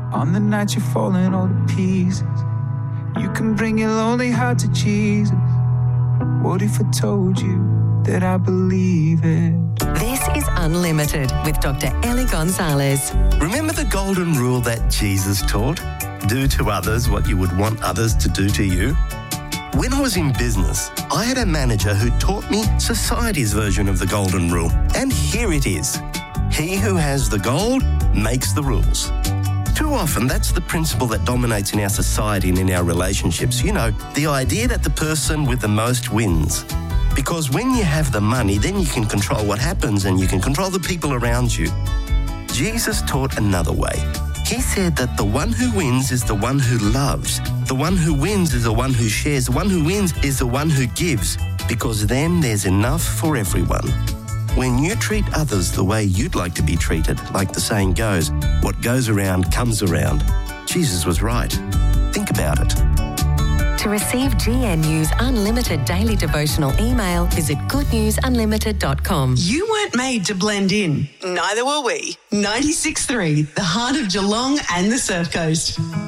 On the night you're falling all to pieces, you can bring your lonely heart to Jesus. What if I told you that I believe it? This is Unlimited with Dr. Ellie Gonzalez. Remember the golden rule that Jesus taught? Do to others what you would want others to do to you. When I was in business, I had a manager who taught me society's version of the golden rule. And here it is. He who has the gold makes the rules. Too often, that's the principle that dominates in our society and in our relationships. You know, the idea that the person with the most wins. Because when you have the money, then you can control what happens and you can control the people around you. Jesus taught another way. He said that the one who wins is the one who loves. The one who wins is the one who shares. The one who wins is the one who gives. Because then there's enough for everyone. When you treat others the way you'd like to be treated, like the saying goes, what goes around comes around. Jesus was right. Think about it. To receive GNU's Unlimited Daily Devotional email, visit goodnewsunlimited.com. You weren't made to blend in. Neither were we. 96.3, the heart of Geelong and the Surf Coast.